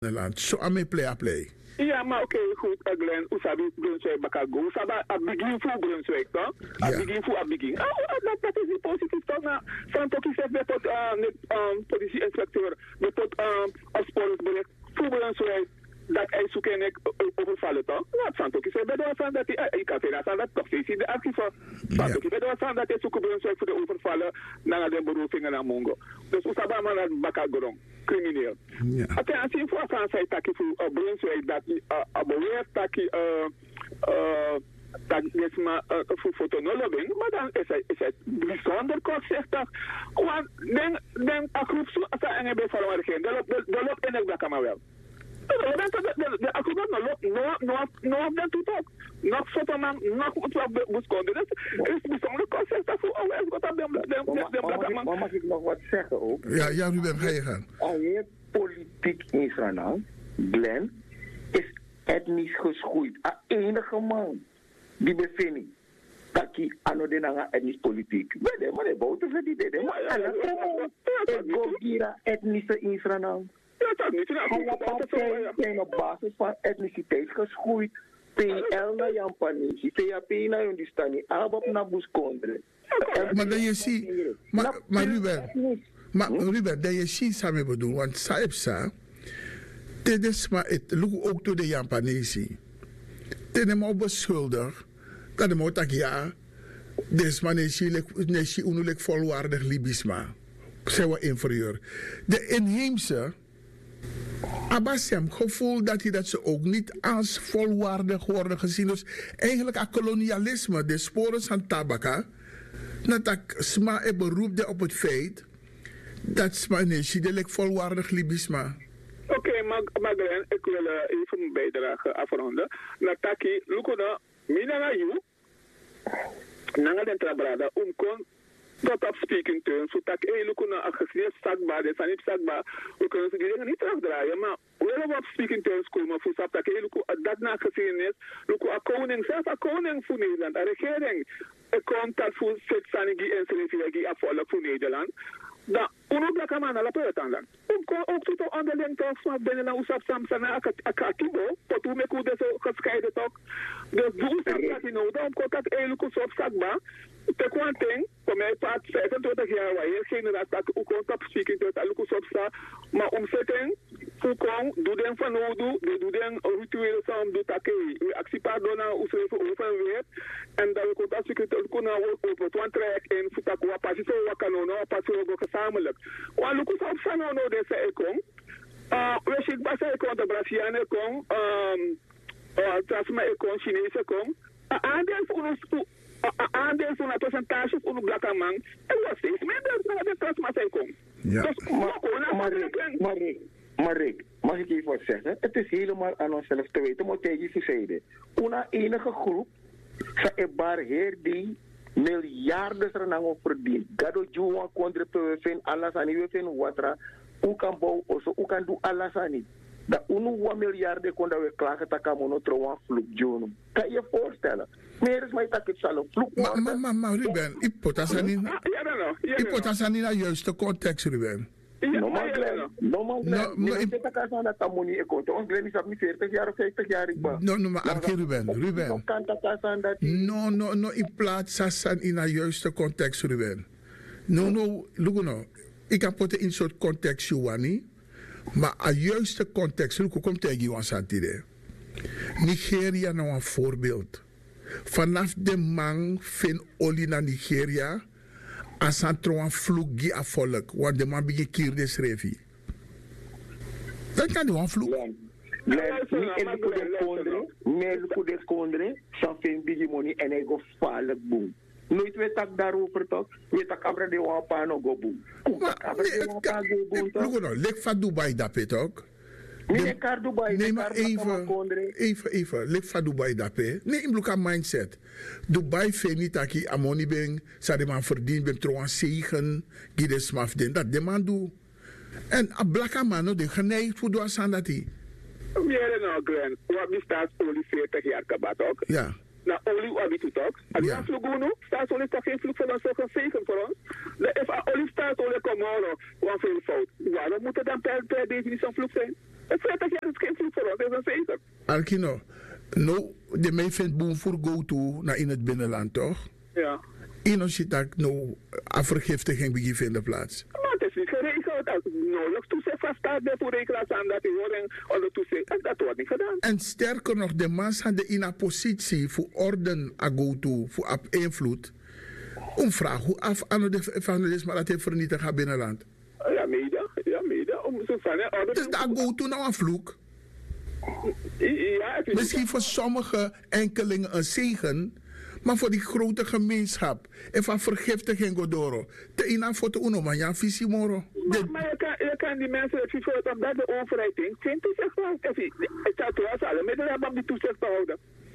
Nederland. Zo aan mij play. Ja, maar oké, goed, Glenn. Usabi Brunswijk bakago. Usabi a begin voor Brunswijk, toch? A begin voor a begin. Dat is niet positief, toch? Nou, van toch is het tot politie-inspecteur, tot opsporingsbericht voor Brunswijk. Dat hij zoeken en ik overvallen, toch? Nou, van toch is het bedoeld van dat hij kan zeggen dat toch steeds in de archieven. Van toch is het bedoeld van dat hij zoeken Brunswijk voor de overvallen naar de beroepingen naar Mongo. Dus Usabi maar naar bakago. Crimineel. Oké, als je voor kan zeggen dat je Brunswijk dat je beweert dat je dat is maar voor fotonologie, maar dan is het bijzonder kortzichtig. Want dan een groep zo als er een beetje verloren geen, dat loopt in het blak maar wel. De akkoord nog dan toe ook. Nog fotoman, nog wat beschouwen. Dat is bijzonder kortzichtig voor alles wat op de blak maar. Maar mag ik nog wat zeggen ook? Ja, Ruben, ga je gaan. Alweer politiek in Israël, Glenn, is etnisch geschoeid. A enige man die bevindt dat hij aan de etnisch politiek. Maar de boten verdienen. Maar alle Gogira etnische Israël. Ja, dat niet. Alle partijen zijn op basis van etniciteit geschoeid. PL naar Jampanese, TAP naar Hindustani, Abab naar Buskondre. Maar dan je ziet, maar Ruben, dat je ziet samen bedoel, want Saipsa, dit is maar het, look ook door de Jampanese. Dit is maar beschuldigd, dat de motak ja, dit man is je onelijk volwaardig Libisma. Zijn we inferieur. De inheemse, Abbasem gevoel dat hij dat ze ook niet als volwaardig worden gezien. Dus eigenlijk aan kolonialisme, de sporen van tabaka, dat sma e beroepde op het feit dat sma niet volwaardig Libisma. Oké, maar Glenn, ik wil even mijn bijdrage afronden. Nataki, Lukona, Minana you, Nanga den Trabrada, kon tot op speaking terms, zodat ik Lukona agresseerd zakbaar, de sanip zakbaar, we kunnen ze die dingen niet terugdraaien, maar we willen op speaking terms komen voor dat dat na geschiedenis, Lukona koning, zelf een koning voor Nederland, een regering, een contact voor Setsanigi en Serifilegi afvallig voor Nederland. Da uno blaka mana la peutanda. Ook tot onderling toch van binnen naar Oesap Samsana Akakibo, tot hoe ik hoe deze gescheiden toch. Dus doe ze dat je nodig om contact eigenlijk op zakba. Te kwanting, voor mij paard 25 jaar waar je geen raad dat ook contact speaking tot alles op sta. Maar omzetting, hoe kom, doe den van nodig, doe den rituele samen, doe dat je actiepaard door naar Oesap overweert. En dat we contact speaking tot kunnen op het one track en voetak wat pasje zo wat kan nou pasje ook gezamenlijk. Want look op van nou deze ekom. We zien pas ekom de Brazilianen kom, transma ekom Chinese kom. Aandeel van het percentage van de blakke man en wat steeds minder dan de transma ekom. Ja. Maar Rick, mag ik even wat zeggen? Het is helemaal aan onszelf te weten, maar tegen je zeiden. Una enige groep, ze ebar heer die miljarden er verdient. Gado juwa kontre PWFN, alasani WFN watra, u kan bouwen, u kan doen alasani. Dat unu miljarden kon we klagen takamono trouwen vloek jono. Kan je je voorstellen? Meer is mij dat het zal een vloek worden. Maar Ruben, ipotasani na juiste context, Ruben. Normaal Glenn, ik kan zeggen dat dat money komt. Ons Glenn is op niet 40 jaar of 50 jaar. Maar Arke Ruben. No, in plaats van in een juiste context, Ruben. Look, ik kan poten in soort context, Joani. Maar een juiste context, look, komt tegen je aan Nigeria nou een voorbeeld. Vanaf de man vindt olie naar Nigeria. Als een trouwen vloek a volk, want de man begint kier de schreefie. Dan kan hij een vloek. Meer de kondre, zo vindt bigi money en hij go vallen boom. Nooit weet ik daarover toch? Weet ik abra de wapa no go boom. Lek van Dubai dat pet ook. Nee, maar even. Lek van Dubai dat pet. Nee, in bloka mindset. Dubai vindt niet dat je amoni bent, zou de man verdienen, ben trouwen zegen, die smaf den. Dat de man doet. En een blakke man, die geneigd voor doen aan dat hij. Ja, nou, Glenn, wat bestaat olie 40 jaar kabat ook? Ja. Na olie wat we toch? Als je vloeg nu, staat olie toch geen vloeg voor ons, ook een zegen voor ons. Als olie staat olie komen, wat veel fout. Waarom moet het dan per definitie een vloeg zijn? Het feit dat je het geen vloed voor ons is een zegen. Arkino, nou, de mij vindt boem voor go-to naar in het binnenland, toch? Ja. En als je dat nou afvergiftiging begint vinden plaats. Maar het is niet geregeld. Als nodig toezicht vaststaat bij regelaars aan dat die horen onder toezicht. Dat wordt niet gedaan. En sterker nog, de mens had in een positie voor orden a go-to, voor op invloed. Om vraag hoe af aan het evangelisme dat hij vernietigd gaat binnenland. Ja, mede. Ja, mede. Om zo van orde. Dus dat go-to nou een vloek. Ja, het is Misschien voor sommige enkelingen een zegen. Maar voor die grote gemeenschap. En van vergiftiging godoro. Te ina voor te uno, maar ja, visie moro. Maar je kan die mensen het gevoel dat de overheid denkt. Geen toezicht houden. Het staat wel eens alle middelen hebben om die toezicht te houden.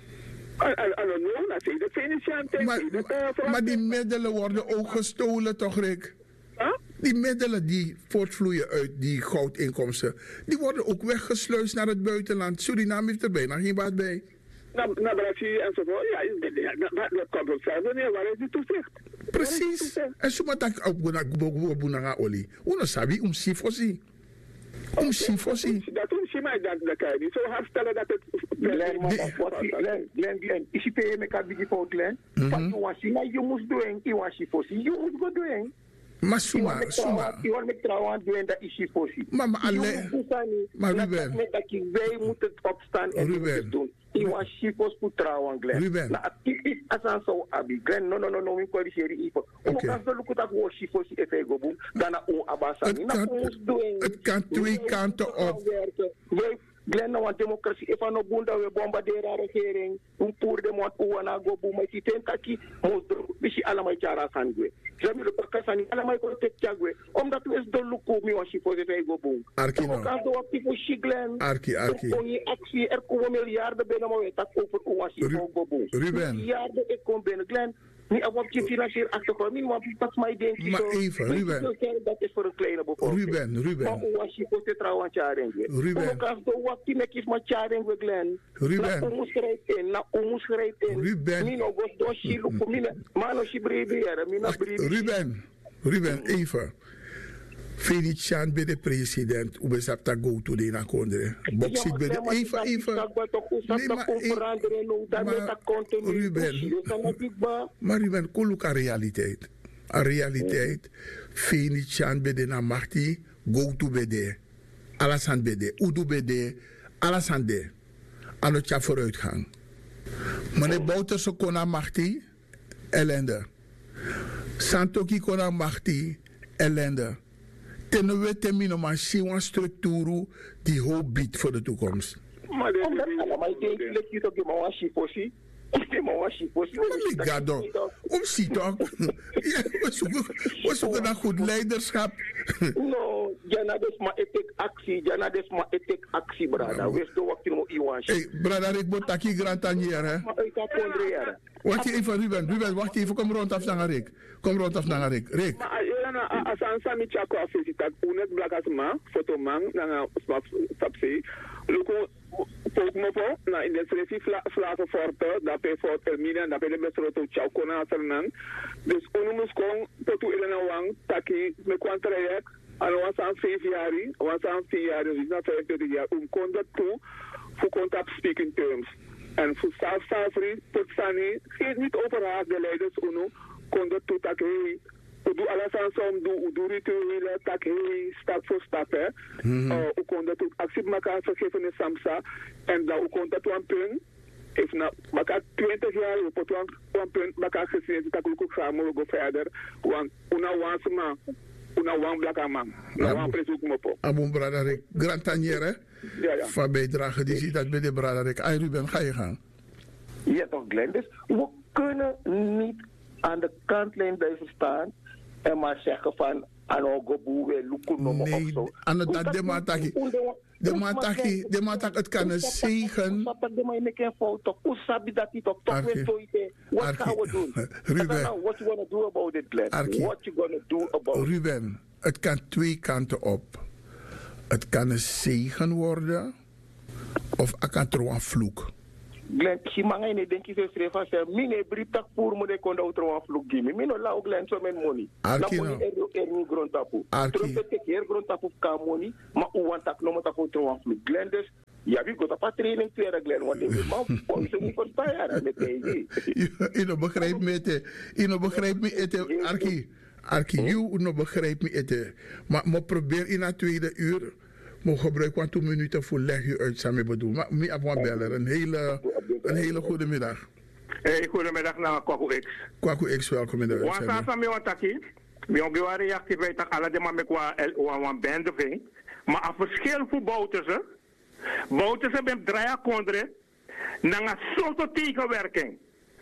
Maar die middelen worden ook gestolen, toch, Rick? Huh? Die middelen die voortvloeien uit die goudinkomsten, die worden ook weggesleusd naar het buitenland. Suriname heeft er bijna geen baat bij. Naar Brazilië enzovoort. Ja, dat komt op hetzelfde neer. Waar is die toezicht? Precies. En zo moet ik ook naar olie. Hoe sabi sifosi. Sifosi. Dat kan je niet zo hard stellen dat het... Glenn, is je tegen elkaar die fout, Glenn? Van je moest doen, je was sifosi, je moet go doen. Maar suma. Je wordt met trouwen doen, dat is sifosi. Maar alleen... Maar Ruben. Wij moeten opstaan en moeten doen. Je was sifos voor trouwen, Glenn. Ruben. Nou, het is als zo abi. Glenn, no, we corrigeren Ivo. Hoe kan ze lukken dat we sifos even go boom? Dan een abasani. Het kan twee kanten op. Glenn, nou een democratie. If no bunda we bombarderen de regering. Een poer de moat uwana go boom. Maar die tentaki moet dus allemaal jaren gaan doen. Ze hebben de pakasani allemaal protect jagwe. Omdat we eens de lukken mi was sifos even go boom. Arkino. Kan zo op die Glenn. Arki. Kon je actie er komen miljarden binnen maar we tak over uwa sifos go boom. Ruben. Miljarden ik kom binnen Glenn. Niet op je financieel achtergrond, niet wat pas mij denkt. Maar even, Ruben. Dat is voor een kleine bevolking. Ruben. Maar hoe was je voor te trouwen aan Ruben. Hoe kan je wat die nekjes met Tjaring we Glenn? Ruben. Na omus schrijft in. Ruben. Mino gos doshi luku. Mano shi brevieren. Ruben, even. Felician bij de president, hoe is dat go to de na kondre? Boksit bij de even. Maar Ruben, koluk aan realiteit. Aan realiteit, Felician bij de na machti, go to bij de. Alles aan bij de, udu bij de, alles aan de. Aan het jaar vooruitgang. Meneer Bouterse kon aan machti, ellende. Santoki kon aan machti, ellende. Ten wette machine een structuur die hoop biedt voor de toekomst. Maar omdat allemaal denken dat je toch maar was sifosi. We zoeken naar goed leiderschap. No, Jana des ma etek actie, brada. Wees de wakti mo iwanshi. Hey, brada, ik moet taki grantanier, hè? Wacht even, Ruben, wacht even, kom rond af naar Rick. Rick. Maar als aan Sami Chako afvisita, unet blakasma, fotoman, na sapsi, luko pokmopo, na in de srefi flaven forte, dat pe fort Elmina, dat pe de besroto Chakona Sernan. Dus unumus kon, potu Elena Wang, taki, me kwantrajek, en was aan 5 jaar, was aan 4 jaar, dus na 25 jaar, kon dat toe, voor contact speaking terms. En voor Safri, Potsani, geeft niet overhaast de leiders UNO, kon dat toe tak hey, doe alles aan som, doe rituelen, tak hey, stap voor stap, hè. U kon dat ook actie maken vergeven in Samsa, en dan u kon dat een punt, if na, maka 20 jaar, u pot een punt, maka gezien, dat ik ook gaan mogen verder, want una wansma, una wan blaka man, una wan prezoek mopo. Abon Bradarik, grantanier, hè? Ja. Van bijdrage, die ziet dat bij de Bradarik. Ay, Ruben, ga je gaan? Ja, toch, Glenn. Dus we kunnen niet aan de kantlijn blijven staan en maar zeggen van Anogobu, we lukken nog of zo. Nee, de mataki, het kan een zegen. Wat gaan we doen? Ruben, what you gonna do about it, Glenn? What you gonna do about it? Ruben, het kan twee kanten op. Het kan een zegen worden of het kan er een vloek. Glen, si manga ne denk je schreef van ze, mine brief tak voor me de konda utro af vlug gimi. Mino la ook Glen so men money. Arki na money er grond tapu. Trope te keer grond tapu ka money, maar u want tak no mo tak utro af vlug. Glen dus ja, wie gaat op een training tweede Glen, want ik maar ze niet van sparen met deze. Je begrijpt me het. Je begrijpt me het, Arki, je begrijpt me het. Maar probeer in het tweede uur. Maar gebruik 2 minuten voor leg je uit samen bedoel. Maar me afwan beller. Een hele goede middag. Hey, goedemiddag naar Kwaku X. Kwaku X, welkom in de uitzending. Wat staan we aan taki? We hebben een reactie bij tak alle de man met een band of een. Maar een verschil voor Boutersen. Boutersen ben draaien kondre. Na een soort tegenwerking.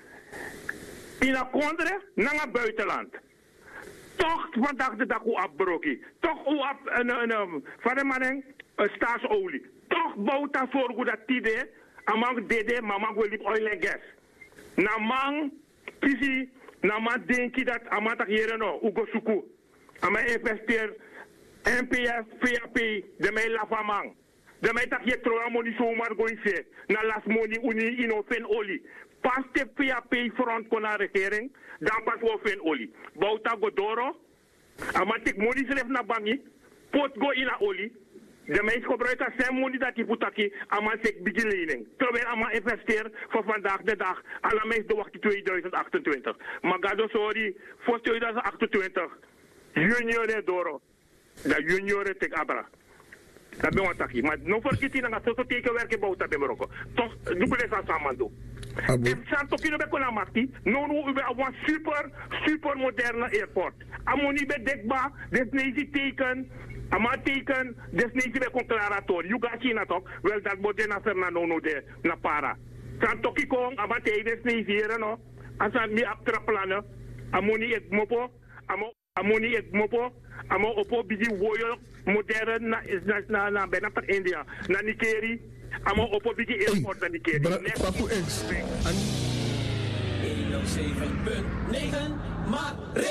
In een kondre, na een buitenland. Toch vandaag de dag hoe afbroken. Toch hoe van de mannen staatsolie. Toch bouwt dat voor hoe dat tide. Amang dede, mama wil liep oil en gas. Namang pisi, namang denki dat amang tak hier no, ugo suku. Amang investeer NPS, VAP, de mij lavamang. De mij tak hier troa money zomaar goise. Na las money uni ino fen olie. Pas de VAP front kon naar regering, dan pas we fen olie. Bouta godoro, amang tik money schrijf na bangi, pot go in a olie. De meeste gebruiken zijn money dat die putaki amang sek begin lening. Terwijl amang investeer voor vandaag de dag, alle mensen wachten 2028. Maar gado sorry, voor 2028, junior doro. Dat junior tek abra. Dat ben wat taki. Maar nog vergeet je dat zo tegenwerken bouwt bij Marokko. Toch, doe we dat samen doen. En Santoki no be kona makti, no ube een super moderne airport. Amoni be dekba, desnezi teken, ama teken, desnezi be declarator. You got China toch? Wel dat moet na serna no de na para. Santoki kong, ama te desnezi hier no. Asan mi aptraplane, amoni ek mopo, amoni ek mopo, amo opo bigi woyo modern na benapak India, na Nikeri. Amo opo bigi airport na Nikeri. Kwaku X. 107.9 maar